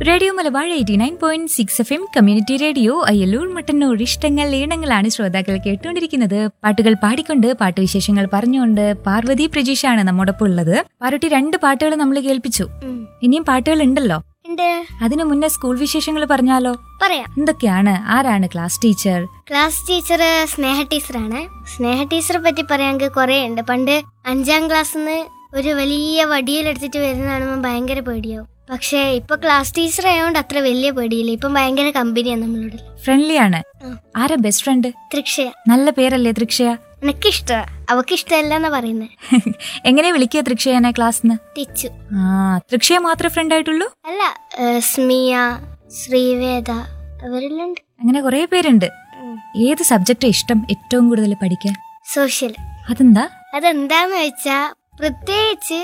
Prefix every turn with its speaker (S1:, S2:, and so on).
S1: Radio Malabar 89.6 FM community radio Ayyallur Mattannur ഇഷ്ടങ്ങൾ ഈണങ്ങളാണ് ശ്രോതാക്കൾ കേട്ടുകൊണ്ടിരിക്കുന്നത്. പാട്ടുകൾ പാടിക്കൊണ്ട് പാട്ടുവിശേഷങ്ങൾ പറഞ്ഞുകൊണ്ട് പാർവതി പ്രജീഷാണ് നമ്മോടൊപ്പം ഉള്ളത്. പാറുട്ടി 2 പാട്ടുകൾ നമ്മൾ കേൾപ്പിച്ചു. ഇനിയും പാട്ടുകൾ ഉണ്ടല്ലോ. അതിനു മുന്നേ സ്കൂൾ വിശേഷങ്ങൾ പറഞ്ഞാലോ?
S2: പറയാം.
S1: എന്തൊക്കെയാണ്? ആരാണ് ക്ലാസ് ടീച്ചർ?
S2: ക്ലാസ് ടീച്ചർ സ്നേഹ ടീച്ചറാണ്. സ്നേഹ ടീച്ചറെ പറ്റി പറയാമെങ്കിൽ കുറെ ഉണ്ട്. പണ്ട് 5ാം ക്ലാസ്സിന്ന് ഒരു വലിയ വടിയിലെടുത്തിട്ട് വരുന്നതാണ് ഭയങ്കര പേടിയാവും. പക്ഷെ ഇപ്പൊ ക്ലാസ് ടീച്ചർ ആയതുകൊണ്ട് അത്ര വലിയ പേടിയില്ല. ഇപ്പം ഭയങ്കര കമ്പനിയാണ് നമ്മളോട്.
S1: ഫ്രണ്ട്ലി ആണ്. ആരാ ബെസ്റ്റ് ഫ്രണ്ട്?
S2: തൃക്ഷയ.
S1: നല്ല പേരല്ലേ തൃക്ഷയ?
S2: എനിക്കിഷ്ട, അവക്ക് ഇഷ്ടമല്ലെന്നാ പറയുന്നത്.
S1: എങ്ങനെ വിളിക്കുക തൃക്ഷയനെ ക്ലാസ്സിന്ന്?
S2: തിച്ചു.
S1: തൃക്ഷയ മാത്രമേ ഫ്രണ്ട് ആയിട്ടുള്ളൂ?
S2: അല്ല, സ്മിയ, ശ്രീവേദ, അവരെല്ലാം ഉണ്ട്.
S1: അങ്ങനെ കുറെ പേരുണ്ട്. ഏത് സബ്ജക്റ്റാ ഇഷ്ടം ഏറ്റവും കൂടുതൽ പഠിക്കാൻ?
S2: സോഷ്യൽ.
S1: അതെന്താന്ന്
S2: വെച്ചാ പ്രത്യേകിച്ച്